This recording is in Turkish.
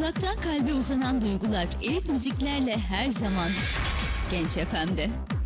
Kulaktan kalbe uzanan duygular elit müziklerle her zaman Genç FM'de.